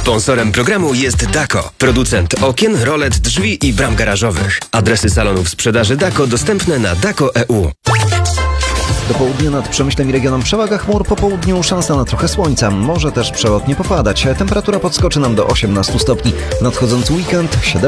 Sponsorem programu jest Dako, producent okien, rolet, drzwi i bram garażowych. Adresy salonów sprzedaży Dako dostępne na dako.eu. Do południa nad Przemyślem i regionem przewaga chmur, po południu szansa na trochę słońca. Może też przelotnie popadać. Temperatura podskoczy nam do 18 stopni. Nadchodzący weekend 7